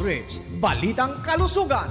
Outreach, Balitang Kalusugan.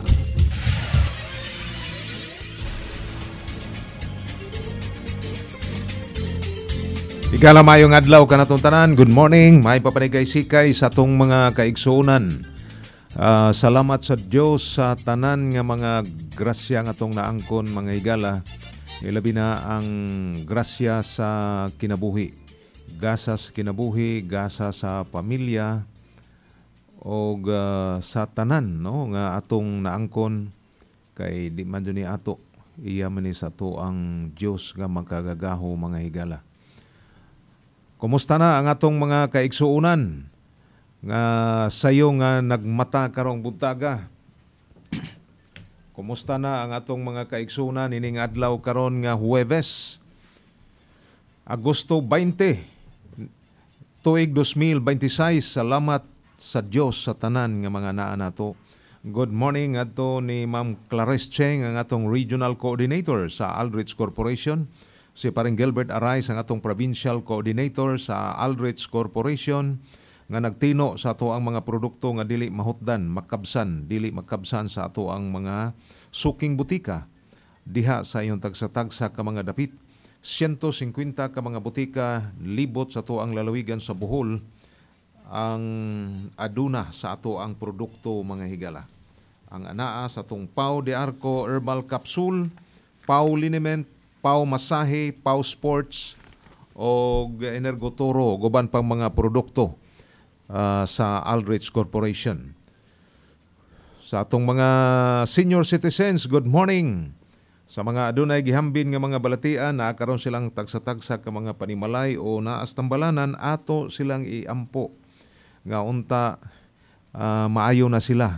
Igala mayong adlaw kanatong tanan. Good morning. May papanigay sikay sa atong mga kaigsuonan. Salamat sa Dios sa tanan nga mga grasya nga atong naangkon mga higala. Ilabi na ang grasya sa kinabuhi. Gasa sa kinabuhi, gasa sa pamilya o sa tanan no nga atong naangkon kay di man ni ato iya man ni sa ato ang Dios nga magkagagaho mga higala. Kumusta na ang atong mga kaigsuunan nga sayo nga nagmata karong buntaga? Kumusta na ang atong mga kaigsuunan ining adlaw karon nga Huwebes, Agosto 20, tuig 2026. Salamat sa Dios sa tanan nga mga naa nato. Good morning adto ni Ma'am Clarice Cheng, ang atong Regional Coordinator sa Aldrich Corporation. Si paring Gilbert Arais, ang atong Provincial Coordinator sa Aldrich Corporation, nga nagtino sa ato ang mga produkto nga dili mahutdan, dili makabsan sa ato ang mga suking butika. Diha sa iyon tagsa-tagsa ka mga dapit, 150 ka mga butika, libot sa ato ang lalawigan sa Bohol, ang aduna sa ato ang produkto mga higala. Ang anaa sa atong Pau de Arco Herbal Capsule, Pau Liniment, Pau Masahe, Pau Sports o Energotoro, guban pang mga produkto sa Aldrich Corporation. Sa atong mga senior citizens, good morning. Sa mga adunay gihambin nga mga balatian, karon silang tagsa-tagsa ka mga panimalay o naas tambalanan, ato silang iampo nga unta maayo na sila.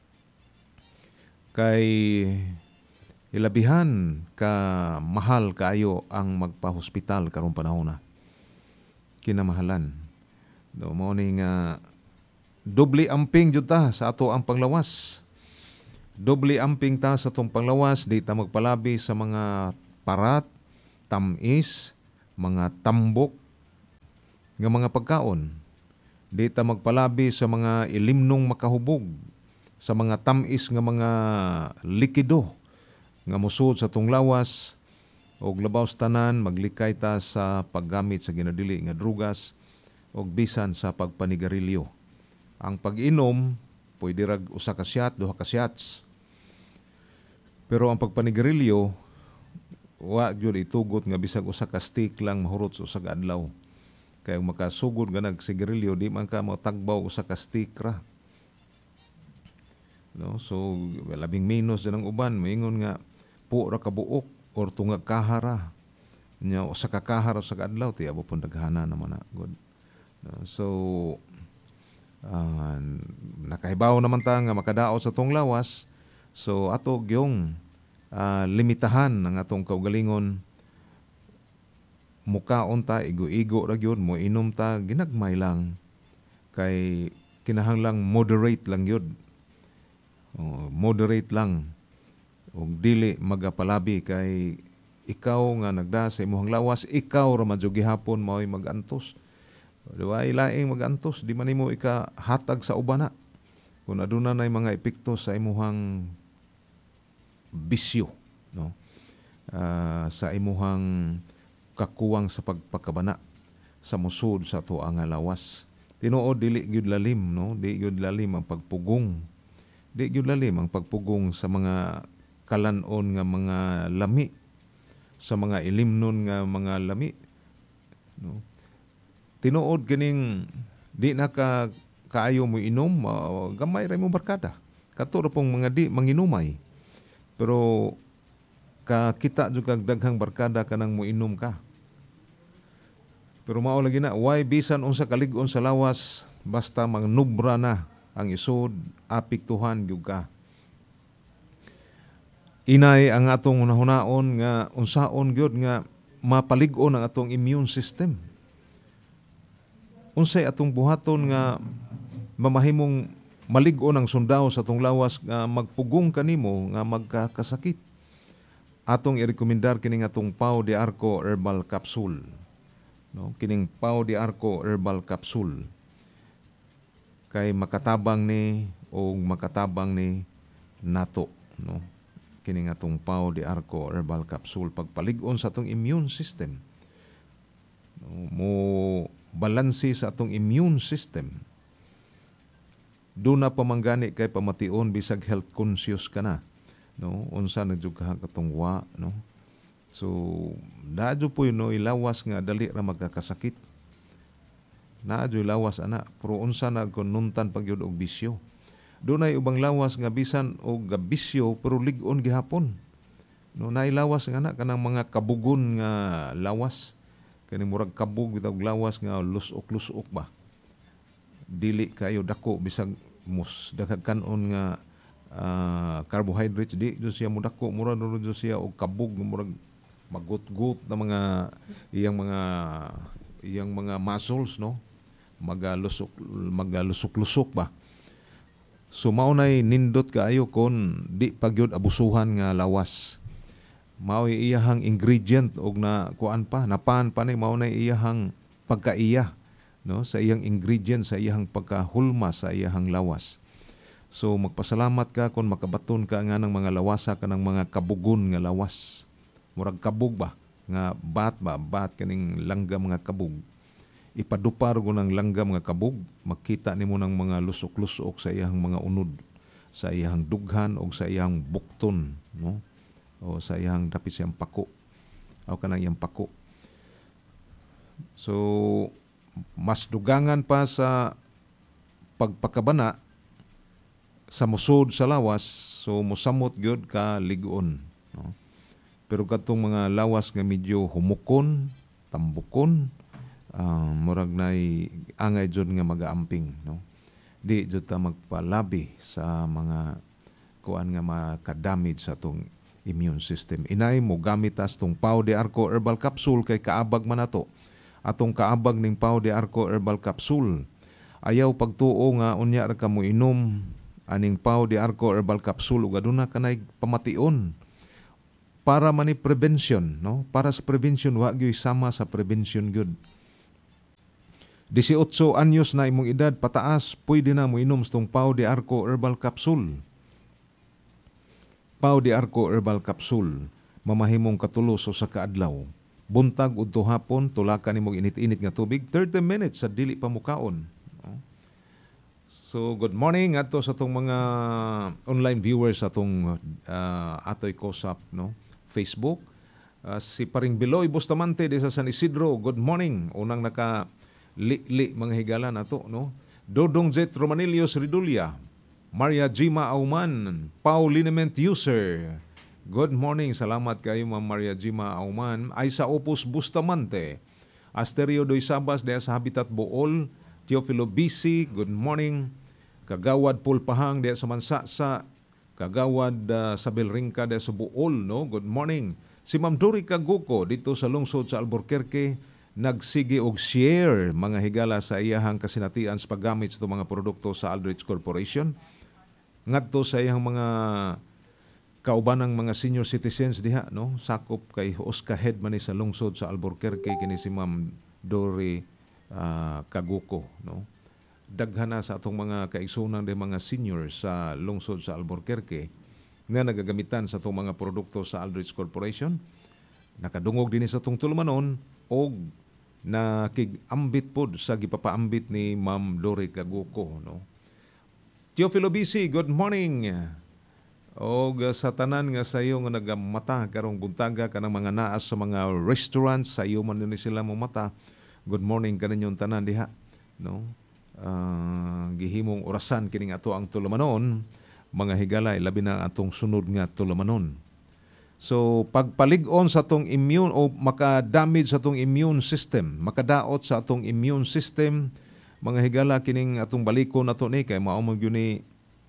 Kay ilabihan ka mahal kaayo ang magpa-hospital karong panahon na. Kinamahalan. Do mo ni nga doble amping jud ta sa ato ang panglawas. Doble amping ta sa atong panglawas, di ta magpalabi sa mga parat, tamis, mga tambok nga mga pagkaon. Di ta magpalabi sa mga ilimnong makahubog, sa mga tamis nga mga likido nga musud sa atong lawas og labaw sa tanan, maglikay ta sa paggamit sa ginadili nga drugas og bisan sa pagpanigarilyo. Ang pag-inom pwede rag usa ka shot, duha ka shots. Pero ang pagpanigarilyo wa gyud itugot nga bisag usa ka stick lang mahurot sa usa ka adlaw. Kay makasugod nga nagsigarilyo di man ka matagbaw usa ka stick ra. No, so labing minus din ang uban, moingon nga ra kabuok or tungag kahara. Nya usa ka kahara sa adlaw ti abo pun daghana naman na good. So nakahibaw naman ta nga makadaot sa tong lawas. So ato gyung limitahan ang atong kaugalingon. Mukaon ta igo-igo ra gyud, mo inom ta ginagmay lang. Kay kinahanglang moderate lang gyud. Moderate lang. O dili magapalabi kay ikaw nga nagda sa imong lawas, ikaw ra man jud gihapon mao'y magantos. Diba ilaing magantos, di man nimo ikahatag sa ubana. Kung aduna nay mga epekto sa imong bisyo, no? Sa imong kakuwang sa pagpakabana sa musod sa ato ang lawas. Tinuod dili gyud lalim, no? Di gyud lalim ang pagpugong. Di gyud lalim ang pagpugong sa mga kalanon nga mga lami, sa mga ilimnon nga mga lami, no? Tinuod kining di na kaayo mo inom, gamay ra mo barkada. Katuro pong mga di manginumay. Pero kita jud kag daghang barkada kanang mo inom ka. Pero mao lagi na why bisan unsa kalig-on sa lawas basta mangnubra na ang isod, apektuhan gyud ka. Inay ang atong hunahunaon nga unsaon gyud nga mapalig-on ang atong immune system. Unsay atong buhaton nga mamahimong malig-on ang sundao sa atong lawas nga magpugong kanimo nga magkakasakit. Atong irekomendar kining atong Pau de Arco Herbal Capsule. No, kining Pau de Arco Herbal Capsule. Kay makatabang ni o makatabang ni nato, no? Kini nga atong Pau de Arco Herbal Capsule pagpalig-on sa atong immune system. No? Mo balanse sa atong immune system. Doon na pamanggani kay pamation bisag health conscious ka na. No? Unsa na jud ka katong wa, no? So, nadyo po yun, no, ilawas nga dali ra magkakasakit. Nadyo ilawas ana, pero unsa na kung nuntan pag yun og bisyo. Doon ay ubang lawas nga bisan og bisyo pero lig-on gihapon. No, nailawas nga na kanang mga kabugon nga lawas. Kani murag kabug bitag lawas nga lusok-lusok ba. Dili kayo dako bisag mus daghag kanon nga carbohydrates di jud siya mudako mura no jud siya og kabug murag magut-gut na mga iyang mga muscles, no, magalusok-lusok ba. So maunay nindot kaayo kon di pagyud abusuhan nga lawas. Mao iyahang ingredient og na kuan pa napan pa ni maunay iyahang pagkaiya, no, sa iyang ingredient, sa iyang pagkahulma sa iyahang lawas. So magpasalamat ka kung makabaton ka nga ng mga lawasa ka ng mga kabugon nga lawas. Murag kabug ba nga bat kaning langgam nga kabug. Ipadupar ko ng langgam nga kabug, makita nimo ng mga lusok-lusok sa iyang mga unod, sa iyang dughan o sa iyang bukton, no? O sa iyang dapit siyang pako. O kanang iyang pako. So mas dugangan pa sa pagpakabana sa musod sa lawas, so musamot gyud ka lig-on, no? Pero katong mga lawas nga medyo humukon, tambukon, murag nay angay jud nga magaamping, no? Di jud ta magpalabi sa mga kuan nga makadamage sa atong immune system. Inay mo gamit as tong Pau de Arco Herbal Capsule kay kaabag man nato. Atong kaabag ning Pau de Arco Herbal Capsule. Ayaw pagtuo nga unya ra ka mo inom aning Pau de Arco Herbal Capsule ug aduna kanay pamation. Para man ni prevention, no? Para sa prevention wa gyud sama sa prevention gyud. 18 anyos na imong edad pataas, pwede na mo inom stong Pau de Arco Herbal Capsule. Pau de Arco Herbal Capsule, mamahimong katulos sa kaadlaw. Buntag udto hapon, tulakan nimong init-init nga tubig, 30 minutes sa dili pa mukaon. So, good morning ato sa tong mga online viewers sa tong Atoy Kosap, no? Facebook. Si Paring Biloy Bustamante de sa San Isidro, good morning. Unang naka li mga higalan ato, no? Dodong Jet Romanilios Ridulia, Maria Jima Auman, Paulinement User. Good morning, salamat kayo Ma'am Maria Jima Auman. Aisa Opus Bustamante, Asterio Doy Sabas de sa Habitat Bool, Teofilo BC, good morning. Kagawad Pulpahang de sa Mansasa, Kagawad Sabel Ringka de sa Bool, no? Good morning. Si Ma'am Dori Kaguko dito sa lungsod sa Albuquerque, nagsige og share mga higala sa iyahang kasinatian sa paggamit sa mga produkto sa Aldrich Corporation. Ngadto sa iyang mga kaubanang mga senior citizens diha, no? Sakop kay Oscar Head man sa lungsod sa Albuquerque kini si Ma'am Dori Kaguko, no? Daghana sa atong mga kaigsunan de mga seniors sa lungsod sa Albuquerque nga nagagamitan sa atong mga produkto sa Aldrich Corporation. Nakadungog din sa atong tulumanon og nakig-ambit pod sa gipapaambit ni Ma'am Dori Kaguko, no? Teofilo BC, good morning. Og sa tanan nga sayo nga nagamata karong buntaga kanang mga naas sa mga restaurants, sayo man ni sila mo mata. Good morning kaninyong tanan diha, no? Gihimong orasan kining ato ang tulumanon, mga higalay labi na atong sunod nga tulumanon. So pagpalig-on sa atong immune o maka-damage sa atong immune system, makadaot sa atong immune system, mga higala kining atong balikon nato ni kay mao man gyud ni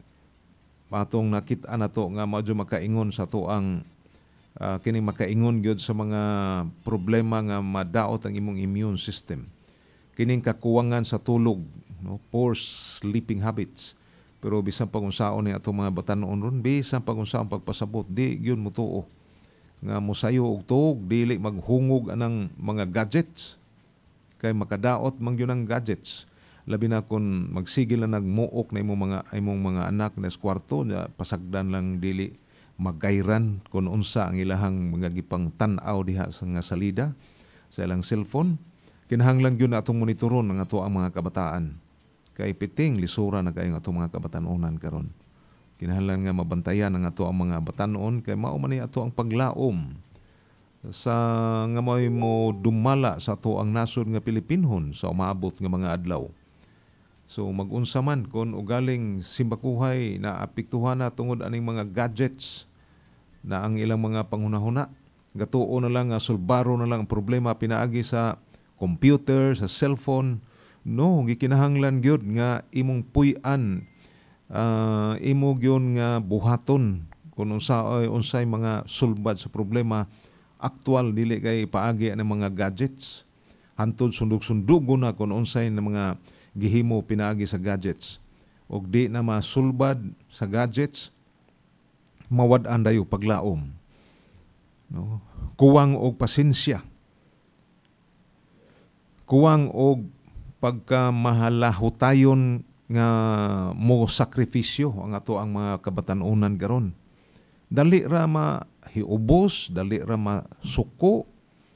atong nakit-an nato nga mao makaingon sa to ang kining makaingon gyud sa mga problema nga madaot ang imong immune system. Kining kakuwangan sa tulog, no? Poor sleeping habits. Pero bisan pag unsaon ni atong mga batan-on ron, bisan pag unsaon pagpasabot, di gyud mutuo nga mosayo og tuog, dili maghungog anang mga gadgets kay makadaot man gyud ang gadgets. Labi na kung magsigil na nagmuok na imong mga anak na sa kwarto, pasagdan lang dili magayran kung unsa ang ilahang mga gipang tan-aw diha sa nga salida sa ilang cellphone. Kinahanglan gyud na atong monitoron ang ato ang mga kabataan. Kay piting lisura na kayo ang atong mga kabatanunan karon. Kinahanglan nga mabantayan ang ato ang mga batanon kay mao man ni ato ang paglaom sa nga may mo dumala sa ato ang nasod nga Pilipinhon sa umaabot nga mga adlaw. So mag-unsa man kung ugaling simbakuhay na apektuhan na tungod aning mga gadgets na ang ilang mga panghunahuna. Gatuo na lang, sulbaro na lang ang problema pinaagi sa computer, sa cellphone. No, gikinahanglan gyud nga imong puy-an, imo gyud nga buhaton kung unsay mga sulbad sa problema aktual dili kay paagi ang mga gadgets. Hantod sundog-sundugo na kung unsay na mga gihimo pinaagi sa gadgets. Og di na masulbad sa gadgets, mawad-an dayo paglaom. No? Kuwang og pasensya. Kuwang og pagkamahalahotayon nga mo sakripisyo ang ato ang mga kabatanunan karon. Dali ra mahiubos, dali ra masuko,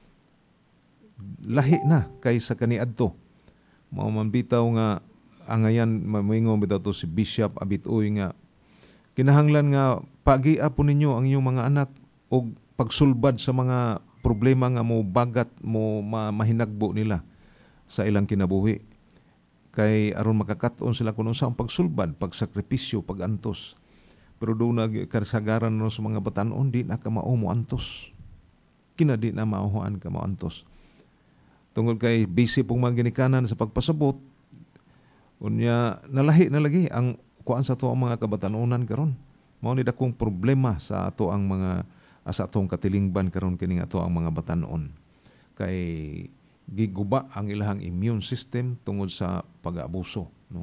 lahi na kaysa kaniadto. Mao man bitaw nga angayan mamingon bitaw to si Bishop Abitoy nga kinahanglan nga pag-ia po ninyo ang inyong mga anak og pagsulbad sa mga problema nga mo bagat mo mahinagbo nila sa ilang kinabuhi. Kay aron makakaton sila kuno sa pagsulbad, pagsakripisyo, pagantos. Pero doon kasagaran no sa mga batanon di na ka mao mo antos. Kina di na mauhuan ka mo antos. Tungod kay busy pong mga ginikanan sa pagpasabot, unya nalahi na lagi ang kuan sa ato ang mga kabatanunan karon. Mao ni dakong problema sa ato ang mga sa atong katilingban karon kining ato ang mga batanon. Kay giguba ang ilahang immune system tungod sa pag-aabuso, no?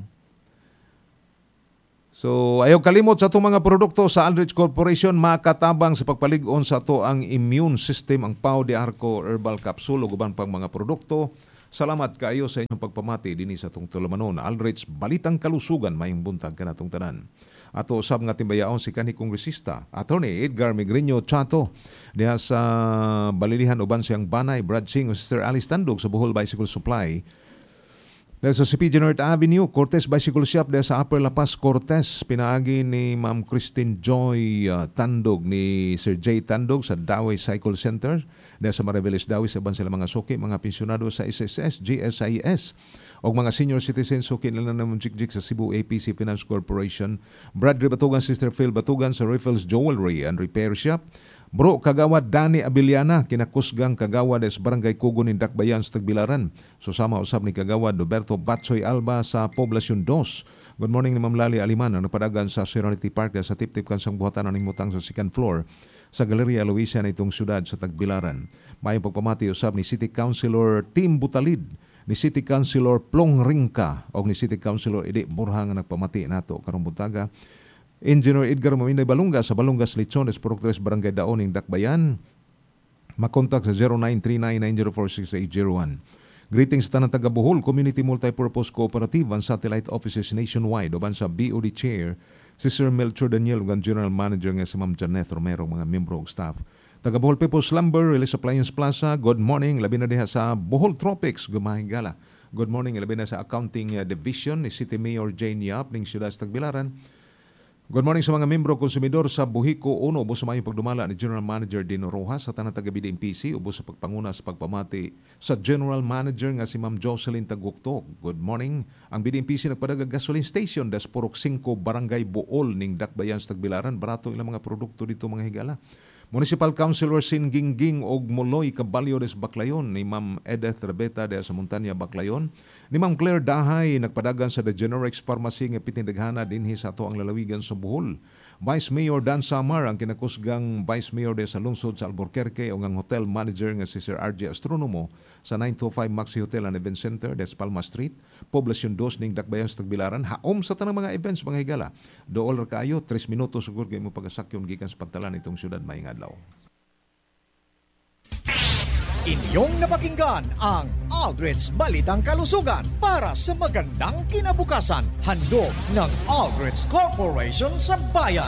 So, ayaw kalimot sa itong mga produkto sa Aldrich Corporation, makatabang sa pagpalig-on sa ito ang immune system, ang Pau de Arco Herbal Capsule o guban pang mga produkto. Salamat kayo sa inyong pagpamati din sa itong tulamanon. Aldrich, balitang kalusugan, maying buntag ka na itong tanan. Ato usab nga timbayaon si kanhi kongresista, Attorney Edgar Migreño Chato, diha sa balilihan uban siyang Banay, Brad Singh o Sister Alice Tandog sa Bohol Bicycle Supply. Dahil sa CPG North Avenue, Cortez Bicycle Shop dahil sa Upper La Paz, Cortez, pinaagi ni Ma'am Christine Joy Tandog ni Sir J. Tandog sa Daway Cycle Center. Dahil sa Maribeles Daway sa sila mga suki, mga pensyonado sa SSS, GSIS, o mga senior citizens suki nila naman jik sa Cebu APC Finance Corporation. Bradley Batugan, Sister Phil Batugan sa Riffles Jewelry and Repair Shop. Bro, kagawad Dani Abiliana, kinakusgang kagawad sa Barangay Kugon in Dakbayan sa Tagbilaran. Susama usab ni kagawad Roberto Batsoy Alba sa Poblacion 2. Good morning ni Ma'am Lali Aliman, ang napadagan sa Serenity Park sa tip-tip kansang buhatan ng mutang sa second floor sa Galeria Luisa na itong syudad sa Tagbilaran. Mayong pagpamati usab ni City Councilor Tim Butalid, ni City Councilor Plong Ringka o ni City Councilor Edi Burhang nga nagpamati nato karong buntaga. Engineer Edgar Maminday Balunga sa Balungas Lechones, Purok 3, Barangay Daoning, Dakbayan. Makontak sa 0939-904-6801. Greetings sa tanang taga Bohol Community Multipurpose Cooperative and Satellite Offices nationwide. Uban sa BOD Chair, si Sir Melchor Daniel, ug General Manager nga si Ma'am Janeth Romero, mga membro ug staff. Taga Bohol People's Lumber, Release Appliance Plaza, good morning. Labi na diha sa Bohol Tropics, Gumahingala. Good morning. Labi na sa Accounting Division ni City Mayor Jane Yap ning siyudad sa Tagbilaran. Good morning sa mga membro konsumidor sa Buhiko 1, ubos sa mayong pagdumala ni General Manager Dino Rojas sa tanang taga BDMPC, ubos sa pagpanguna sa pagpamati sa General Manager nga si Ma'am Jocelyn Taguktok. Good morning. Ang BDMPC nagpadaga gasoline station des Purok 5 Barangay Bool ning Dakbayan sa Tagbilaran. Barato ilang mga produkto dito mga higala. Municipal Councilor Sin Gingging og Moloy Caballo des Baclayon ni Ma'am Edith Rebeta de sa Montanya Baclayon. Ni Ma'am Claire Dahay nagpadagan sa The Generics Pharmacy nga pitindaghana dinhi sa ato ang lalawigan sa Bohol. Vice Mayor Dan Samar ang kinakusgang Vice Mayor de sa lungsod sa Albuquerque o ang hotel manager nga si Sir RJ Astronomo sa 925 Maxi Hotel and Event Center des Palma Street, Poblacion 2 ning Dakbayan sa Tagbilaran. Haom sa tanang mga events mga higala. Dool ra kayo 3 minutos siguro kay mo pagasakyon gikan sa pantalan itong syudad maayong adlaw. Inyong napakinggan ang Aldred's Balitang Kalusugan para sa magandang kinabukasan. Handog ng Aldred's Corporation sa bayan.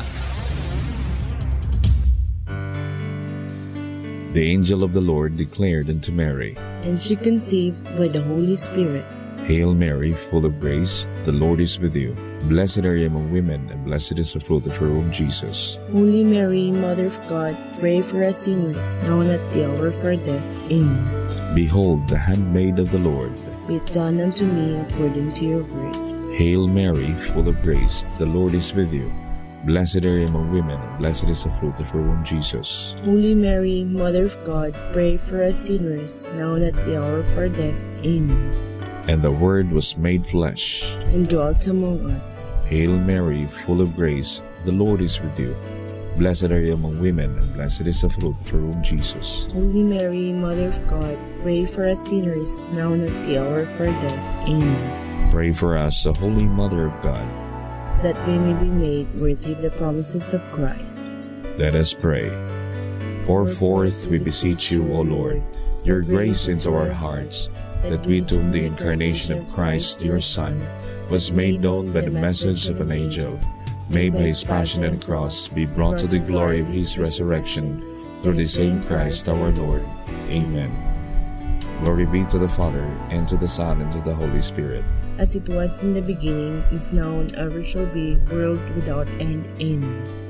The angel of the Lord declared unto Mary, And she conceived by the Holy Spirit. Hail Mary, full of grace, the Lord is with you. Blessed are you among women, and blessed is the fruit of your womb, Jesus. Holy Mary, Mother of God, pray for us sinners, now and at the hour of our death. Amen. Behold, the handmaid of the Lord. Be it done unto me according to your word. Hail Mary, full of grace, the Lord is with you. Blessed are you among women, and blessed is the fruit of your womb, Jesus. Holy Mary, Mother of God, pray for us sinners, now and at the hour of our death. Amen. And the Word was made flesh, and dwelt among us. Hail Mary, full of grace, the Lord is with you. Blessed are you among women, and blessed is the fruit of your womb, Jesus. Holy Mary, Mother of God, pray for us sinners, now and at the hour of our death. Amen. Pray for us, O Holy Mother of God, that we may be made worthy of the promises of Christ. Let us pray. Pour forth, we beseech you, O Lord, your grace into our hearts, that we, to whom the incarnation of Christ, your Son, was made known by the message of an angel, may by his passion and cross be brought to the glory of his resurrection, through the same Christ our Lord. Amen. Glory be to the Father, and to the Son, and to the Holy Spirit. As it was in the beginning, is now, and ever shall be, world without end. Amen.